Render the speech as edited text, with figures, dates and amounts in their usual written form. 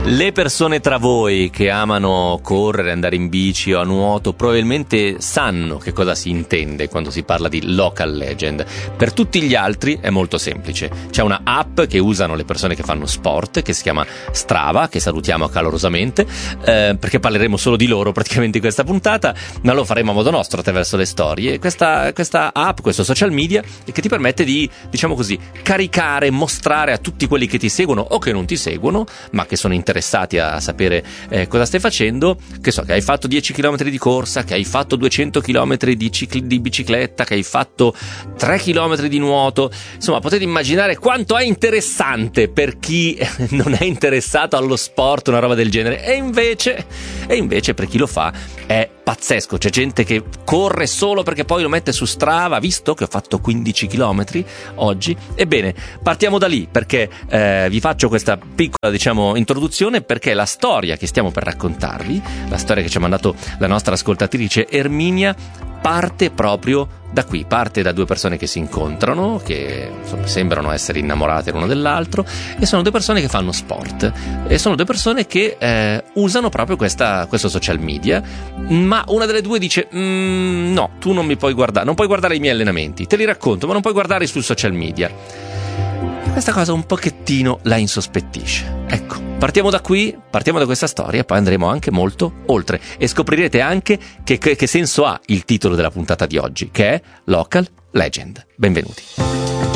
Le persone tra voi che amano correre, andare in bici o a nuoto probabilmente sanno che cosa si intende quando si parla di local legend. Per tutti gli altri è molto semplice. C'è una app che usano le persone che fanno sport, che si chiama Strava, che salutiamo calorosamente, perché parleremo solo di loro praticamente in questa puntata, ma lo faremo a modo nostro attraverso le storie. Questa app, questo social media, che ti permette di, diciamo così, caricare, mostrare a tutti quelli che ti seguono o che non ti seguono, ma che sono interessati a sapere cosa stai facendo, che so, che hai fatto 10 km di corsa, che hai fatto 200 km di bicicletta, che hai fatto 3 km di nuoto. Insomma, potete immaginare quanto è interessante per chi non è interessato allo sport una roba del genere, e invece per chi lo fa è pazzesco. C'è gente che corre solo perché poi lo mette su Strava, visto che ho fatto 15 km oggi. Ebbene, partiamo da lì, perché vi faccio questa piccola, diciamo, introduzione, perché la storia che stiamo per raccontarvi, la storia che ci ha mandato la nostra ascoltatrice Erminia, parte proprio da qui, parte da due persone che si incontrano, che insomma sembrano essere innamorate l'uno dell'altro, e sono due persone che fanno sport, e sono due persone che usano proprio questo social media, ma una delle due dice no, tu non mi puoi guardare, non puoi guardare i miei allenamenti, te li racconto, ma non puoi guardare sul social media. Questa cosa un pochettino la insospettisce. Ecco, partiamo da qui, partiamo da questa storia, poi andremo anche molto oltre e scoprirete anche che senso ha il titolo della puntata di oggi, che è Local Legend. Benvenuti.